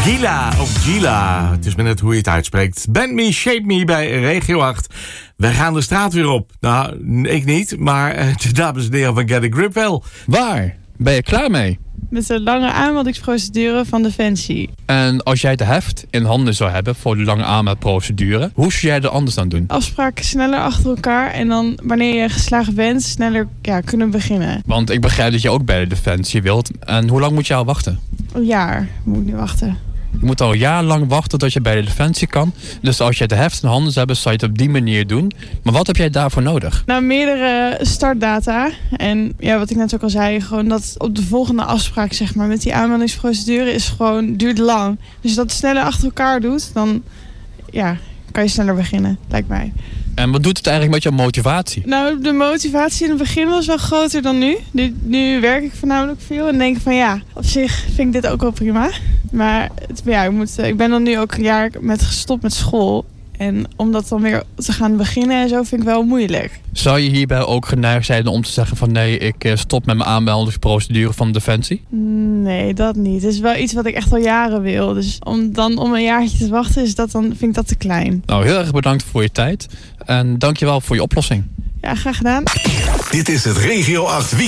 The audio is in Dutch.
Gila of Gila. Het is maar net hoe je het uitspreekt. Bend Me, Shape Me bij Regio 8. Wij gaan de straat weer op. Nou, ik niet, maar de dames en heren van Get a Grip wel. Waar? Ben je klaar mee? Met de lange aanmeldingsprocedure van Defensie. En als jij de heft in handen zou hebben voor de lange aanmeldprocedure, hoe zou jij dat anders dan doen? Afspraken sneller achter elkaar en dan wanneer je geslaagd bent, sneller kunnen beginnen. Want ik begrijp dat je ook bij de Defensie wilt. En hoe lang moet je al wachten? Een jaar moet ik nu wachten. Je moet al een jaar lang wachten tot je bij de Defensie kan. Dus als je de heft in handen hebt, zou je het op die manier doen. Maar wat heb jij daarvoor nodig? Nou, meerdere startdata. En ja, wat ik net ook al zei, gewoon dat op de volgende afspraak, zeg maar, met die aanmeldingsprocedure is gewoon, duurt lang. Dus als je dat sneller achter elkaar doet, dan kan je sneller beginnen, lijkt mij. En wat doet het eigenlijk met jouw motivatie? Nou, de motivatie in het begin was wel groter dan nu. Nu werk ik voornamelijk veel en denk van op zich vind ik dit ook wel prima. Maar ik ben dan nu ook een jaar gestopt met school. En om dat dan weer te gaan beginnen en zo vind ik wel moeilijk. Zou je hierbij ook geneigd zijn om te zeggen van nee, ik stop met mijn aanmeldingsprocedure van Defensie? Nee, dat niet. Het is wel iets wat ik echt al jaren wil. Dus om een jaartje te wachten, vind ik dat te klein. Nou, heel erg bedankt voor je tijd. En dankjewel voor je oplossing. Ja, graag gedaan. Dit is het Regio 8